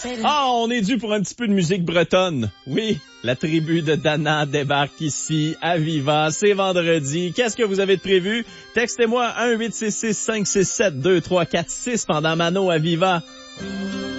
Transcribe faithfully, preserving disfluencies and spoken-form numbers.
Ah, on est dû pour un petit peu de musique bretonne. Oui, la tribu de Dana débarque ici à Viva. C'est vendredi. Qu'est-ce que vous avez de prévu? Textez-moi un huit six six cinq six sept deux trois quatre six pendant Mano à Viva.